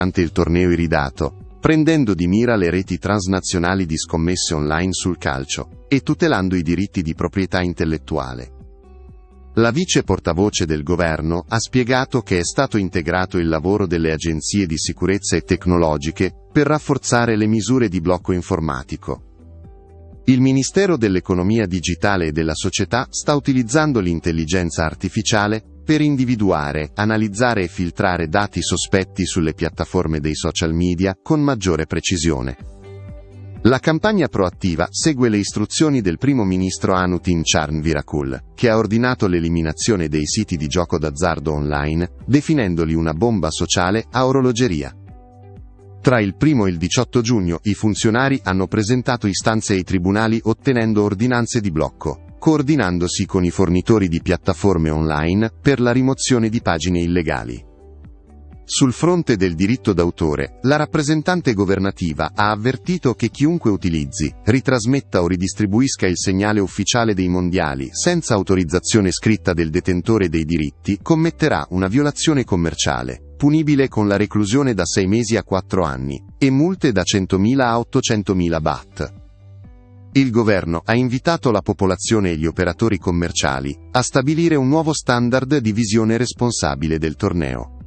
durante il torneo iridato, prendendo di mira le reti transnazionali di scommesse online sul calcio e tutelando i diritti di proprietà intellettuale. La vice portavoce del governo ha spiegato che è stato integrato il lavoro delle agenzie di sicurezza e tecnologiche per rafforzare le misure di blocco informatico. Il Ministero dell'Economia Digitale e della Società sta utilizzando l'intelligenza artificiale per individuare, analizzare e filtrare dati sospetti sulle piattaforme dei social media con maggiore precisione. La campagna proattiva segue le istruzioni del primo ministro Anutin Charnvirakul, che ha ordinato l'eliminazione dei siti di gioco d'azzardo online, definendoli una bomba sociale a orologeria. Tra il 1 e il 18 giugno i funzionari hanno presentato istanze ai tribunali ottenendo ordinanze di blocco, coordinandosi con i fornitori di piattaforme online per la rimozione di pagine illegali. Sul fronte del diritto d'autore, la rappresentante governativa ha avvertito che chiunque utilizzi, ritrasmetta o ridistribuisca il segnale ufficiale dei mondiali senza autorizzazione scritta del detentore dei diritti commetterà una violazione commerciale, punibile con la reclusione da 6 mesi a 4 anni, e multe da 100.000 a 800.000 baht. Il governo ha invitato la popolazione e gli operatori commerciali a stabilire un nuovo standard di visione responsabile del torneo.